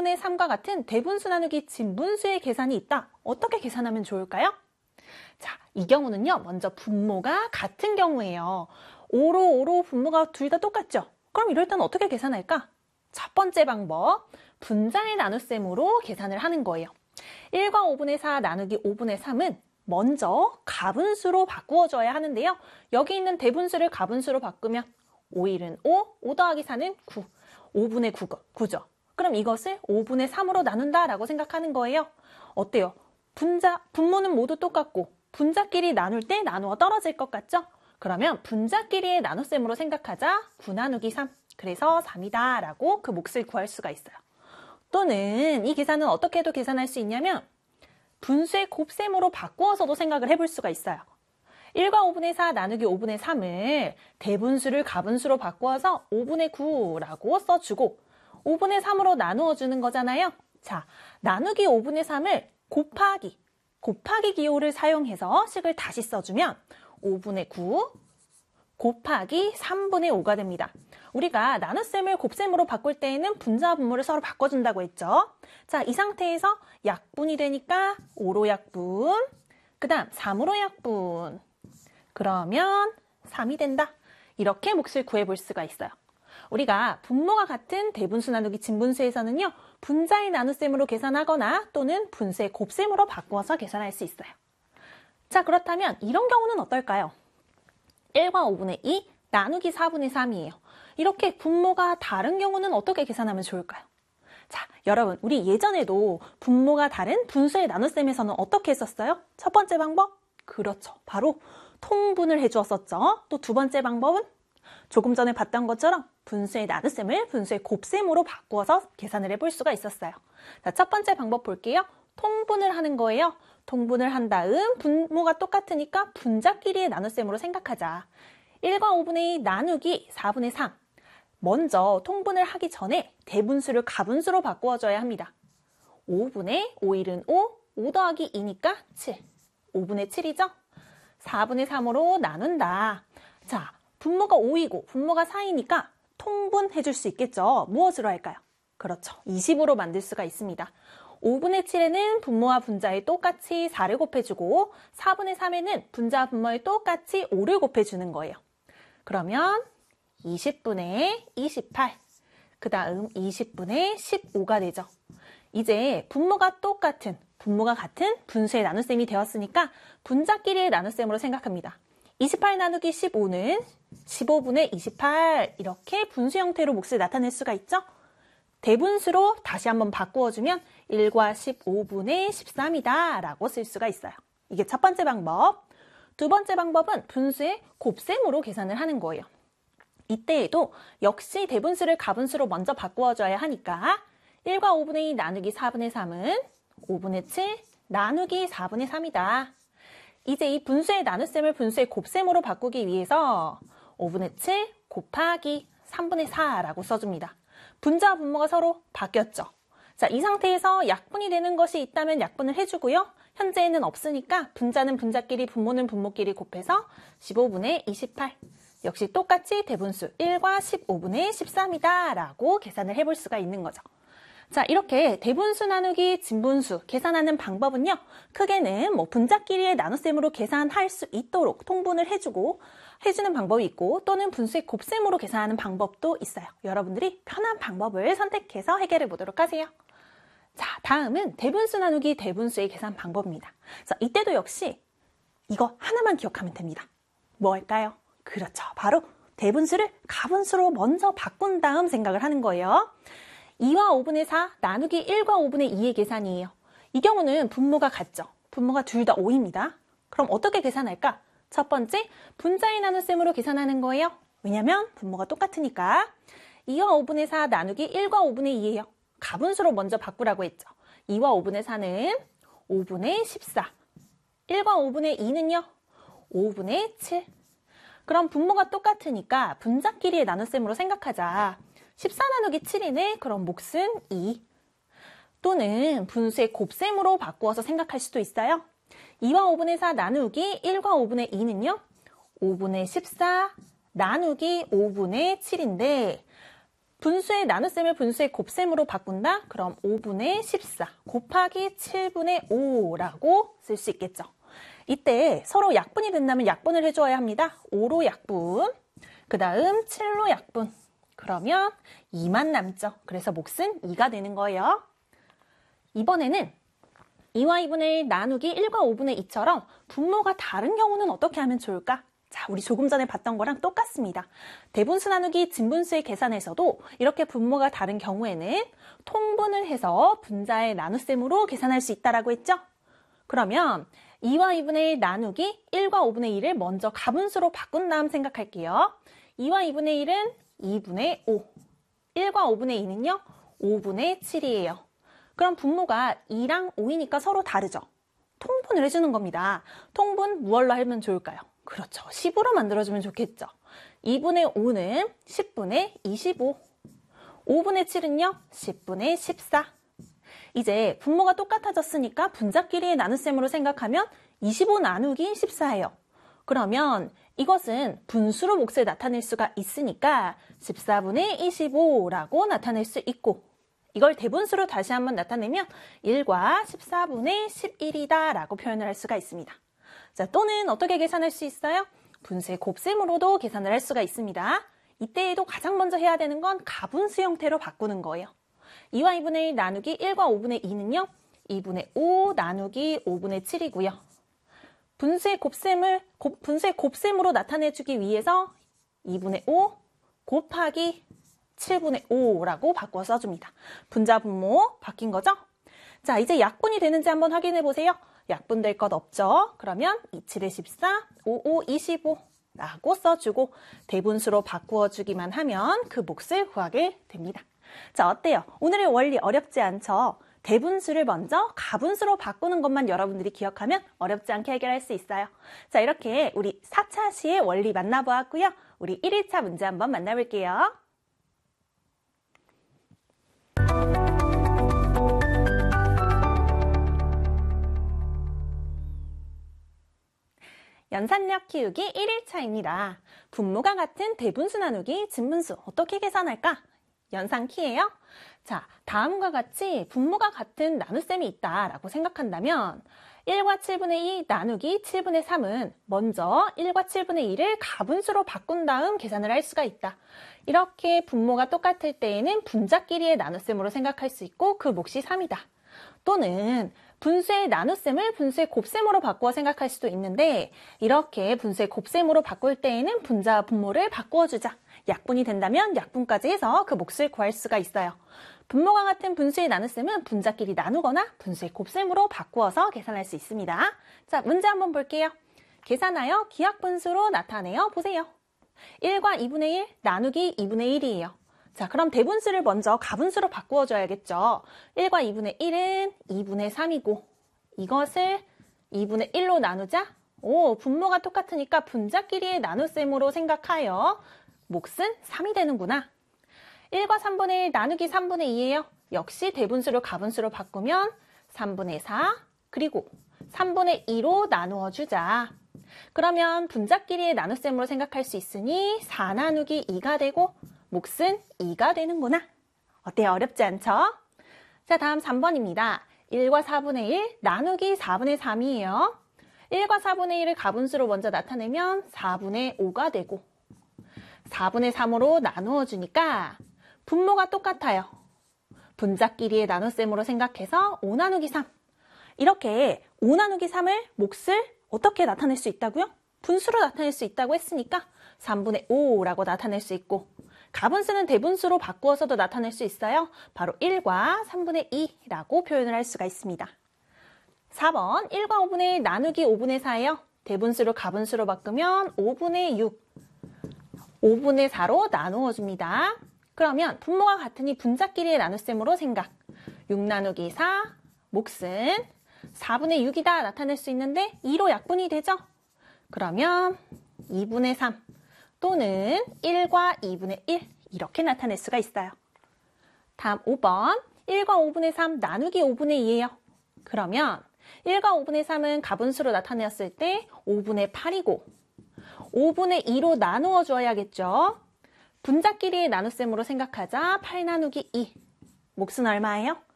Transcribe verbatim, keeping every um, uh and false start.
오분의 삼과 같은 대분수 나누기 진분수의 계산이 있다. 어떻게 계산하면 좋을까요? 자, 이 경우는요. 먼저 분모가 같은 경우예요. 오로 오로 분모가 둘 다 똑같죠? 그럼 이럴 때는 어떻게 계산할까? 첫 번째 방법, 분자의 나눗셈으로 계산을 하는 거예요. 일과 오분의 사 나누기 오분의 삼은 먼저 가분수로 바꾸어줘야 하는데요. 여기 있는 대분수를 가분수로 바꾸면 오일은 오, 오 더하기 사는 구, 오분의 구죠. 그럼 이것을 오분의 삼으로 나눈다라고 생각하는 거예요. 어때요? 분자, 분모는 모두 똑같고 분자끼리 나눌 때 나누어 떨어질 것 같죠? 그러면 분자끼리의 나눗셈으로 생각하자. 구 나누기 삼, 그래서 삼이다 라고 그 몫을 구할 수가 있어요. 또는 이 계산은 어떻게도 계산할 수 있냐면 분수의 곱셈으로 바꾸어서도 생각을 해볼 수가 있어요. 일과 오분의 사 나누기 오분의 삼을 대분수를 가분수로 바꾸어서 오분의 구라고 써주고 오분의 삼으로 나누어 주는 거잖아요. 자, 나누기 오분의 삼을 곱하기, 곱하기 기호를 사용해서 식을 다시 써주면 오분의 구 곱하기 삼분의 오가 됩니다. 우리가 나눗셈을 곱셈으로 바꿀 때에는 분자와 분모를 서로 바꿔준다고 했죠. 자, 이 상태에서 약분이 되니까 오로 약분, 그 다음 삼으로 약분. 그러면 삼이 된다. 이렇게 몫을 구해볼 수가 있어요. 우리가 분모가 같은 대분수 나누기 진분수에서는요. 분자의 나눗셈으로 계산하거나 또는 분수의 곱셈으로 바꾸어서 계산할 수 있어요. 자, 그렇다면 이런 경우는 어떨까요? 일과 오분의 이 나누기 사분의 삼이에요. 이렇게 분모가 다른 경우는 어떻게 계산하면 좋을까요? 자, 여러분, 우리 예전에도 분모가 다른 분수의 나눗셈에서는 어떻게 했었어요? 첫 번째 방법? 그렇죠. 바로 통분을 해주었었죠. 또 두 번째 방법은 조금 전에 봤던 것처럼 분수의 나눗셈을 분수의 곱셈으로 바꾸어서 계산을 해볼 수가 있었어요. 자, 첫 번째 방법 볼게요. 통분을 하는 거예요. 통분을 한 다음 분모가 똑같으니까 분자끼리의 나눗셈으로 생각하자. 일과 오분의 이 나누기 사분의 삼. 먼저 통분을 하기 전에 대분수를 가분수로 바꾸어줘야 합니다. 오분의 오일은 오, 오 더하기 이니까 칠. 오분의 칠이죠? 사분의 삼으로 나눈다. 자, 분모가 오이고 분모가 사이니까 통분해줄 수 있겠죠? 무엇으로 할까요? 그렇죠. 이십으로 만들 수가 있습니다. 오분의 칠에는 분모와 분자에 똑같이 사를 곱해주고 사분의 삼에는 분자와 분모에 똑같이 오를 곱해주는 거예요. 그러면 이십분의 이십팔, 그 다음 이십분의 십오가 되죠. 이제 분모가 똑같은, 분모가 같은 분수의 나눗셈이 되었으니까 분자끼리의 나눗셈으로 생각합니다. 이십팔 나누기 십오는 십오분의 이십팔, 이렇게 분수 형태로 몫을 나타낼 수가 있죠. 대분수로 다시 한번 바꾸어주면 일과 십오분의 십삼이다 라고 쓸 수가 있어요. 이게 첫 번째 방법. 두 번째 방법은 분수의 곱셈으로 계산을 하는 거예요. 이때에도 역시 대분수를 가분수로 먼저 바꾸어줘야 하니까 일과 오분의 이 나누기 사분의 삼은 오분의 칠 나누기 사분의 삼이다. 이제 이 분수의 나눗셈을 분수의 곱셈으로 바꾸기 위해서 오분의 칠 곱하기 삼분의 사라고 써줍니다. 분자와 분모가 서로 바뀌었죠. 자, 이 상태에서 약분이 되는 것이 있다면 약분을 해주고요. 현재에는 없으니까 분자는 분자끼리 분모는 분모끼리 곱해서 십오분의 이십팔. 역시 똑같이 대분수 일과 십오분의 십삼이다 라고 계산을 해볼 수가 있는 거죠. 자, 이렇게 대분수 나누기 진분수 계산하는 방법은요. 크게는 뭐 분자끼리의 나눗셈으로 계산할 수 있도록 통분을 해주고 해주는 방법이 있고 또는 분수의 곱셈으로 계산하는 방법도 있어요. 여러분들이 편한 방법을 선택해서 해결해 보도록 하세요. 자, 다음은 대분수 나누기 대분수의 계산 방법입니다. 자, 이때도 역시 이거 하나만 기억하면 됩니다. 뭐 할까요? 그렇죠. 바로 대분수를 가분수로 먼저 바꾼 다음 생각을 하는 거예요. 이와 오분의 사 나누기 일과 오분의 이의 계산이에요. 이 경우는 분모가 같죠. 분모가 둘 다 오입니다. 그럼 어떻게 계산할까? 첫 번째, 분자의 나눗셈으로 계산하는 거예요. 왜냐면 분모가 똑같으니까. 이와 오분의 사 나누기 일과 오분의 이예요. 가분수로 먼저 바꾸라고 했죠. 이와 오분의 사는 오분의 십사. 일과 오분의 이는요. 오분의 칠. 그럼 분모가 똑같으니까 분자끼리의 나눗셈으로 생각하자. 십사 나누기 칠이네. 그럼 몫은 이. 또는 분수의 곱셈으로 바꾸어서 생각할 수도 있어요. 이와 오분의 사 나누기 일과 오분의 이는요. 오분의 십사 나누기 오분의 칠인데 분수의 나눗셈을 분수의 곱셈으로 바꾼다? 그럼 오분의 십사 곱하기 칠분의 오라고 쓸 수 있겠죠. 이때 서로 약분이 된다면 약분을 해줘야 합니다. 오로 약분, 그 다음 칠로 약분. 그러면 이만 남죠. 그래서 몫은 이가 되는 거예요. 이번에는 이와 이분의 일 나누기 일과 오분의 이처럼 분모가 다른 경우는 어떻게 하면 좋을까? 자, 우리 조금 전에 봤던 거랑 똑같습니다. 대분수 나누기 진분수의 계산에서도 이렇게 분모가 다른 경우에는 통분을 해서 분자의 나눗셈으로 계산할 수 있다라고 했죠? 그러면 이와 이분의 일 나누기 일과 오분의 일을 먼저 가분수로 바꾼 다음 생각할게요. 이와 이분의 일은 이분의 오, 일과 오분의 이는요 오분의 칠이에요. 그럼 분모가 이랑 오이니까 서로 다르죠. 통분을 해주는 겁니다. 통분 무얼로 하면 좋을까요? 그렇죠. 십으로 만들어주면 좋겠죠. 이분의 오는 십분의 이십오, 오분의 칠은요 십분의 십사. 이제 분모가 똑같아졌으니까 분자끼리의 나눗셈으로 생각하면 이십오 나누기 십사예요. 그러면 이것은 분수로 몫을 나타낼 수가 있으니까 십사분의 이십오라고 나타낼 수 있고, 이걸 대분수로 다시 한번 나타내면 일과 십사분의 십일이다 라고 표현을 할 수가 있습니다. 자, 또는 어떻게 계산할 수 있어요? 분수의 곱셈으로도 계산을 할 수가 있습니다. 이때에도 가장 먼저 해야 되는 건 가분수 형태로 바꾸는 거예요. 이와 이분의 일 나누기 일과 오분의 이는요 이분의 오 나누기 오분의 칠이고요. 분수의 곱셈을 곱, 분수의 곱셈으로 나타내주기 위해서 이분의 오 곱하기 칠분의 오라고 바꿔 써줍니다. 분자 분모 바뀐 거죠? 자, 이제 약분이 되는지 한번 확인해 보세요. 약분될 것 없죠? 그러면 이칠에 십사, 오오 이십오라고 써주고 대분수로 바꾸어 주기만 하면 그 몫을 구하게 됩니다. 자, 어때요? 오늘의 원리 어렵지 않죠? 대분수를 먼저 가분수로 바꾸는 것만 여러분들이 기억하면 어렵지 않게 해결할 수 있어요. 자, 이렇게 우리 사 차 시의 원리 만나보았고요. 우리 일 일차 문제 한번 만나볼게요. 연산력 키우기 일 일차입니다. 분모가 같은 대분수 나누기 진분수 어떻게 계산할까? 연산키예요. 자, 다음과 같이 분모가 같은 나눗셈이 있다라고 생각한다면 일과 칠분의 이 나누기 칠분의 삼은 먼저 일과 칠분의 이를 가분수로 바꾼 다음 계산을 할 수가 있다. 이렇게 분모가 똑같을 때에는 분자끼리의 나눗셈으로 생각할 수 있고 그 몫이 삼이다. 또는 분수의 나눗셈을 분수의 곱셈으로 바꾸어 생각할 수도 있는데 이렇게 분수의 곱셈으로 바꿀 때에는 분자와 분모를 바꾸어주자. 약분이 된다면 약분까지 해서 그 몫을 구할 수가 있어요. 분모가 같은 분수의 나눗셈은 분자끼리 나누거나 분수의 곱셈으로 바꾸어서 계산할 수 있습니다. 자, 문제 한번 볼게요. 계산하여 기하분수로 나타내어 보세요. 일과 이분의 일 나누기 이분의 일이에요. 자, 그럼 대분수를 먼저 가분수로 바꾸어 줘야겠죠. 일과 이분의 일은 이분의 삼이고 이것을 이분의 일로 나누자. 오, 분모가 똑같으니까 분자끼리의 나눗셈으로 생각하여 몫은 삼이 되는구나. 일과 삼분의 일 나누기 삼분의 이예요. 역시 대분수를 가분수로 바꾸면 삼분의 사 그리고 삼분의 이로 나누어 주자. 그러면 분자끼리의 나눗셈으로 생각할 수 있으니 사 나누기 이가 되고 몫은 이가 되는구나. 어때요? 어렵지 않죠? 자, 다음 삼 번입니다. 일과 사분의 일 나누기 사분의 삼이에요. 일과 사분의 일을 가분수로 먼저 나타내면 사분의 오가 되고 사분의 삼으로 나누어 주니까 분모가 똑같아요. 분자끼리의 나눗셈으로 생각해서 오 나누기 삼. 이렇게 오 나누기 삼을 몫을 어떻게 나타낼 수 있다고요? 분수로 나타낼 수 있다고 했으니까 삼분의 오라고 나타낼 수 있고 가분수는 대분수로 바꾸어서도 나타낼 수 있어요. 바로 일과 삼분의 이라고 표현을 할 수가 있습니다. 사 번 일과 오분의 일 나누기 오분의 사예요. 대분수로 가분수로 바꾸면 오분의 육, 오분의 사로 나누어 줍니다. 그러면 분모가 같으니 분자끼리의 나눗셈으로 생각. 육 나누기 사, 몫은 사분의 육이다 나타낼 수 있는데 이로 약분이 되죠? 그러면 이분의 삼 또는 일과 이분의 일 이렇게 나타낼 수가 있어요. 다음 오 번 일과 오분의 삼 나누기 오분의 이예요. 그러면 일과 오분의 삼은 가분수로 나타내었을 때 오분의 팔이고 오분의 이로 나누어 줘야겠죠. 분자끼리의 나눗셈으로 생각하자. 팔 나누기 이. 몫은 얼마예요?